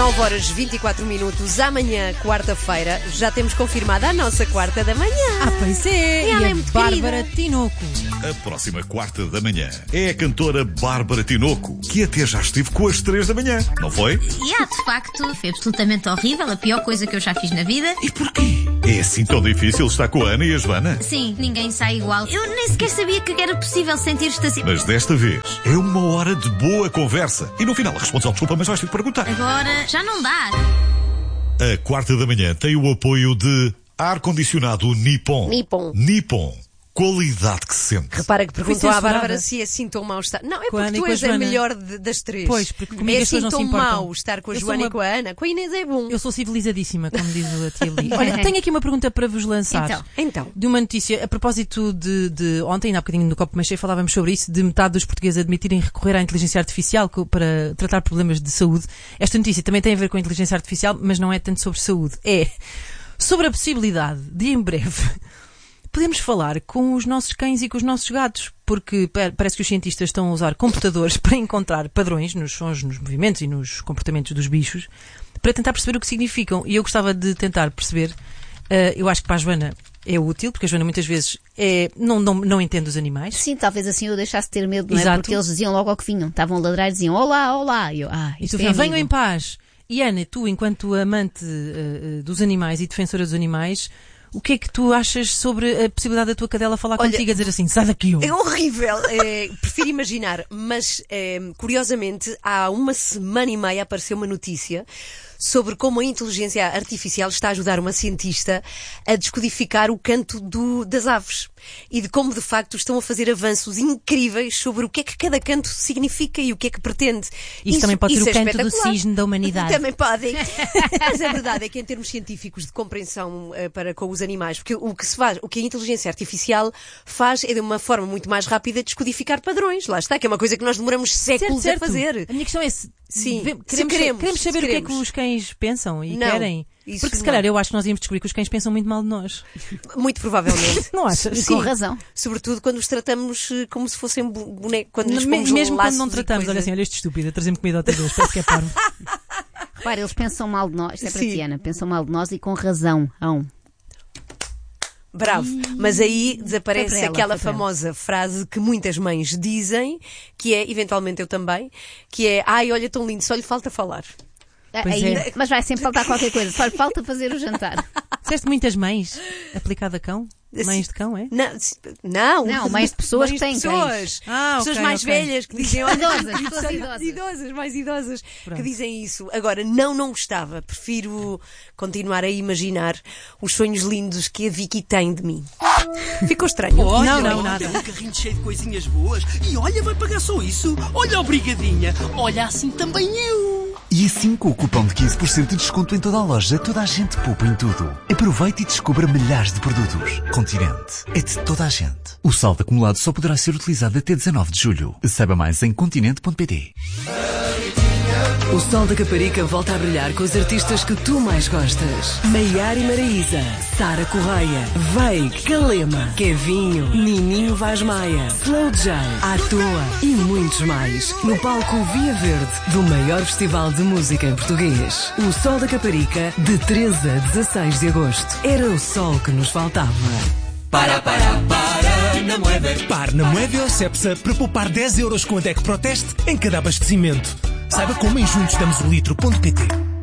9 horas 24 minutos, amanhã, quarta-feira, já temos confirmada a nossa quarta da manhã. Pois é, ela e é a muito Bárbara querida. Tinoco. A próxima quarta da manhã é a cantora Bárbara Tinoco, que até já esteve com as 3 da manhã, não foi? De facto, foi absolutamente horrível, a pior coisa que eu já fiz na vida. E porquê? É assim tão difícil estar com a Ana e a Joana? Sim, ninguém sai igual. Eu nem sequer sabia que era possível sentir-te assim. Mas desta vez é uma hora de boa conversa. E no final respondes ao desculpa, mas vais ter que perguntar. Agora já não dá. A quarta da manhã tem o apoio de ar-condicionado Nippon. Nippon. Qualidade que se sente. Repara que perguntou à censurada. Bárbara se é assim tão mau estar. Não, é Com a porque Ana e tu com a és a Joana. melhor das três. Pois, porque comigo é as pessoas assim não se tão importam. mau estar com a Eu sou Joana uma- e com a Ana. Com a Inês é bom. Eu sou civilizadíssima, como diz a tia Li. Olha, tenho aqui uma pergunta para vos lançar. Então. De uma notícia, a propósito de ontem, ainda há bocadinho no Copo Mais Cheio, falávamos sobre isso, de metade dos portugueses admitirem recorrer à inteligência artificial para tratar problemas de saúde. Esta notícia também tem a ver com a inteligência artificial, mas não é tanto sobre saúde. É sobre a possibilidade de, em breve, podemos falar com os nossos cães e com os nossos gatos, porque parece que os cientistas estão a usar computadores para encontrar padrões nos sons, nos movimentos e nos comportamentos dos bichos, para tentar perceber o que significam. E eu gostava de tentar perceber, eu acho que para a Joana é útil, porque a Joana muitas vezes não entende os animais. Sim, talvez assim eu deixasse de ter medo, não é? Exato. Porque eles diziam logo ao que vinham. Estavam a ladrar e diziam olá, olá. E eu, E isto tu é venham em amigo. paz. E Ana, tu, enquanto amante dos animais e defensora dos animais, o que é que tu achas sobre a possibilidade da tua cadela falar contigo a dizer assim, sai daqui, É horrível, prefiro imaginar, mas curiosamente há uma semana e meia apareceu uma notícia sobre como a inteligência artificial está a ajudar uma cientista a descodificar o canto das aves e de como de facto estão a fazer avanços incríveis sobre o que é que cada canto significa e o que é que pretende. Isso também pode ser o é canto do espetacular. cisne da humanidade. Também podem. Mas a verdade é que em termos científicos de compreensão para com os animais, porque o que a inteligência artificial faz é de uma forma muito mais rápida descodificar padrões. Lá está, que é uma coisa que nós demoramos séculos a fazer. A minha questão é Sim, queremos saber se o que é que os cães pensam e Não, querem. isso Porque se não. calhar eu acho que nós íamos descobrir que os cães pensam muito mal de nós. Muito provavelmente. Não achas? E com razão. Sobretudo quando os tratamos como se fossem bonecos, quando lhes pomos Mesmo quando laços não e tratamos, olha coisas. assim, olha este estúpido, a trazer-me comida outra vez, parece que é parvo. Repara, eles pensam mal de nós. Isto é para Sim. ti, Ana. Pensam mal de nós e com razão. Bravo. Mas aí Foi desaparece para ela, aquela foi para famosa frase que muitas mães dizem, que é, eventualmente eu também, que é, ai, olha tão lindo, só lhe falta falar. Pois Aí- é. Mas vai sempre faltar qualquer coisa. Só lhe falta fazer o jantar. Disseste muitas mães aplicado a cão? Mães de cão, é? Não, mães de pessoas mães que têm de pessoas. Ah, Pessoas ok, mais ok. velhas que dizem, olha, Idosas, pessoas idosas. mais idosas, Pronto. que dizem isso. Agora, não gostava. Prefiro continuar a imaginar os sonhos lindos que a Vicky tem de mim. Ficou estranho. Olha, Não, olha, nada. um carrinho cheio de coisinhas boas. E olha, vai pagar só isso. Olha, obrigadinha. Olha, assim também eu. E assim, com o cupom de 15% de desconto em toda a loja, toda a gente poupa em tudo. Aproveite e descubra milhares de produtos. Continente. É de toda a gente. O saldo acumulado só poderá ser utilizado até 19 de julho. Saiba mais em continente.pt. O Sol da Caparica volta a brilhar com os artistas que tu mais gostas. Maiara e Maraísa, Sara Correia, Veig, Calema, Kevinho, Nininho Vaz Maia, Slow J, À Toa e muitos mais. No palco Via Verde do maior festival de música em português. O Sol da Caparica, de 13 a 16 de agosto. Era o sol que nos faltava. Par na Moevel Cepsa para poupar 10 euros com a DEC Proteste em cada abastecimento. Saiba como em juntosdamosolitro.pt.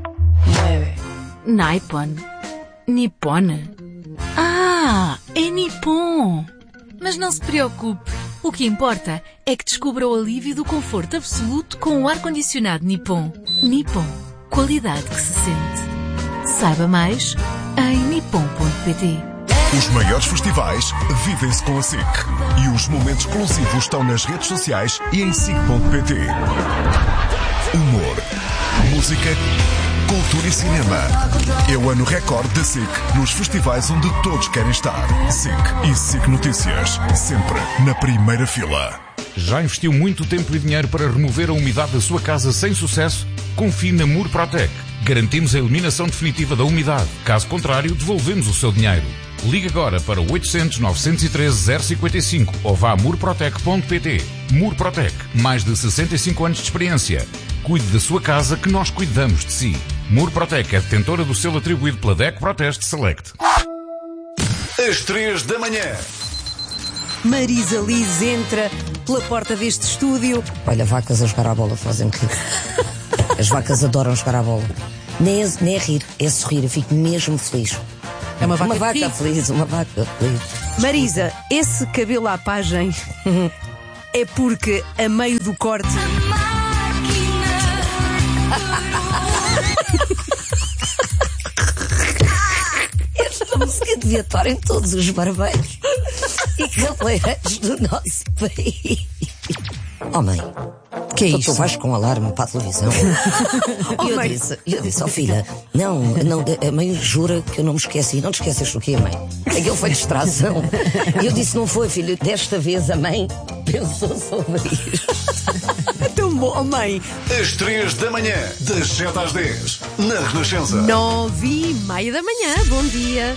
Nippon. Nippon? Ah, é Nippon. Mas não se preocupe. O que importa é que descubra o alívio do conforto absoluto com o ar-condicionado Nippon. Nippon. Qualidade que se sente. Saiba mais em nippon.pt. Os maiores festivais vivem-se com a SIC. E os momentos exclusivos estão nas redes sociais e em SIC.pt. Humor, música, cultura e cinema. É o ano recorde da SIC nos festivais onde todos querem estar. SIC e SIC Notícias, sempre na primeira fila. Já investiu muito tempo e dinheiro para remover a umidade da sua casa sem sucesso? Confie na Murprotec. Garantimos a eliminação definitiva da umidade. Caso contrário, devolvemos o seu dinheiro. Ligue agora para 800-913-055 ou vá a murprotec.pt. Murprotec, mais de 65 anos de experiência. Cuide da sua casa que nós cuidamos de si. Murprotec é detentora do selo atribuído pela DEC Proteste Select. Às 3 da manhã. Marisa Liz entra pela porta deste estúdio. Olha, vacas a jogar à bola fazem-me rir. As vacas adoram jogar à bola. Nem é rir, é sorrir. Eu fico mesmo feliz. É uma vaca feliz, uma vaca feliz. Marisa, esse cabelo à pagem é porque a meio do corte... Esta música devia estar em todos os barbeiros e cabeleireiros do nosso país. Oh mãe, que é isto? Tu vais com alarme para a televisão. Eu disse, filha, não, a mãe jura que eu não me esqueci. Não te esqueces do quê, mãe? Aquilo foi distração. E eu disse, não foi, filho, desta vez a mãe pensou sobre isto. Tão bom, mãe. Às 3 da manhã, das 7 às 10, na Renascença. 9h30 da manhã, bom dia.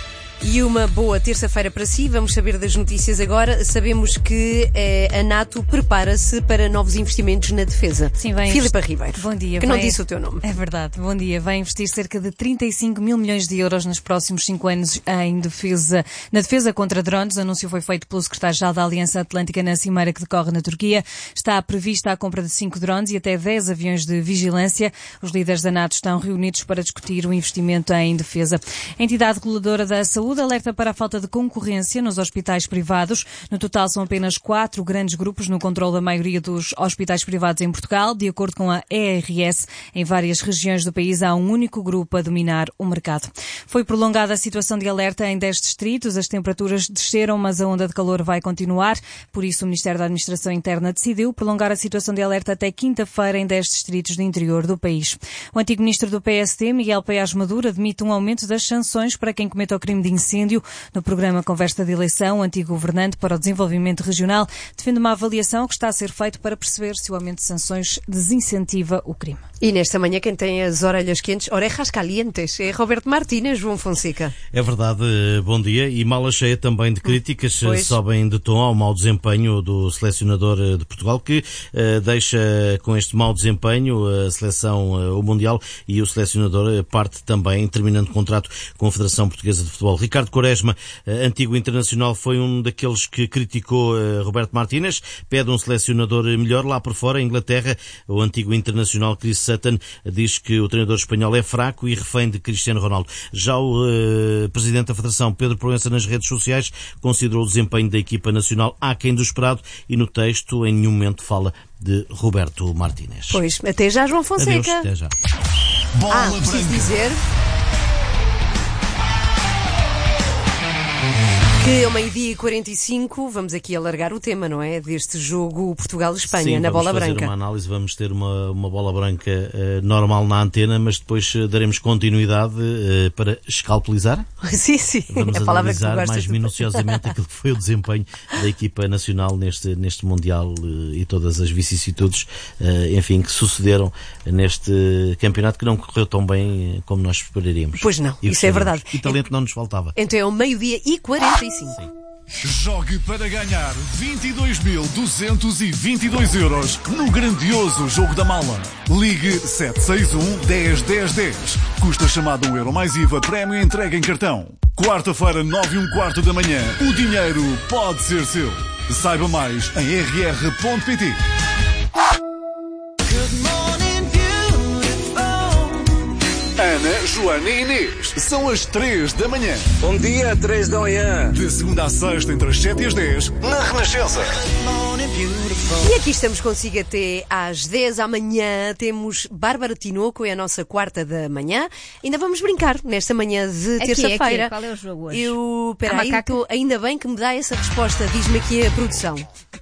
E uma boa terça-feira para si. Vamos saber das notícias agora. Sabemos que a NATO prepara-se para novos investimentos na defesa. Sim, vem Filipa Ribeiro. Bom dia. Que não disse o teu nome. É verdade. Bom dia. Vai investir cerca de 35 mil milhões de euros nos próximos 5 anos em defesa. Na defesa contra drones, o anúncio foi feito pelo secretário-geral da Aliança Atlântica na cimeira que decorre na Turquia. Está prevista a compra de 5 drones e até 10 aviões de vigilância. Os líderes da NATO estão reunidos para discutir o investimento em defesa. A entidade reguladora da saúde alerta para a falta de concorrência nos hospitais privados. No total são apenas 4 grandes grupos no controle da maioria dos hospitais privados em Portugal. De acordo com a ERS, em várias regiões do país há um único grupo a dominar o mercado. Foi prolongada a situação de alerta em 10 distritos. As temperaturas desceram, mas a onda de calor vai continuar. Por isso, o Ministério da Administração Interna decidiu prolongar a situação de alerta até quinta-feira em 10 distritos do interior do país. O antigo ministro do PSD, Miguel Paes Maduro, admite um aumento das sanções para quem cometa o crime de incêndio. No programa Conversa de Eleição, o antigo governante para o desenvolvimento regional defende uma avaliação que está a ser feita para perceber se o aumento de sanções desincentiva o crime. E nesta manhã quem tem as orelhas quentes, orejas calientes, é Roberto Martínez, João Fonseca. É verdade, bom dia. E mala cheia também de críticas, sobem de tom ao mau desempenho do selecionador de Portugal, que deixa com este mau desempenho a seleção, o Mundial, e o selecionador parte também, terminando contrato com a Federação Portuguesa de Futebol. Ricardo Quaresma, antigo internacional, foi um daqueles que criticou Roberto Martínez, pede um selecionador melhor. Lá por fora, em Inglaterra, o antigo internacional Chris Sutton diz que o treinador espanhol é fraco e refém de Cristiano Ronaldo. Já o presidente da Federação, Pedro Proença, nas redes sociais, considerou o desempenho da equipa nacional aquém do esperado e no texto em nenhum momento fala de Roberto Martínez. Pois, até já, João Fonseca. Adeus, até já. Preciso dizer que ao 12h45 vamos aqui alargar o tema, não é? Deste jogo Portugal-Espanha, na bola branca. Vamos fazer uma análise, vamos ter uma bola branca normal na antena, mas depois daremos continuidade para escalpelizar. Sim, sim. Vamos a palavra que tu analisar gostas mais minuciosamente aquilo que foi o desempenho da equipa nacional neste Mundial e todas as vicissitudes, enfim, que sucederam neste campeonato que não correu tão bem como nós esperaríamos. Pois não, isso é verdade. E talento não nos faltava. Então é o 12h45. Sim. Jogue para ganhar 22.222 euros no grandioso Jogo da Mala. Ligue 761-10-10-10. Custa chamada €1 mais IVA, prémio entrega em cartão. Quarta-feira, 9h15 da manhã. O dinheiro pode ser seu. Saiba mais em rr.pt. Ana, Joana e Inês. São as 3 da manhã. Bom dia, 3 da manhã. De segunda a sexta, entre as 7 e as 10, na Renascença. E aqui estamos consigo até às 10 da manhã. Temos Bárbara Tinoco, é a nossa quarta da manhã. Ainda vamos brincar nesta manhã de terça-feira. Qual é o jogo hoje? Peraí, ainda bem que me dá essa resposta. Diz-me aqui a produção.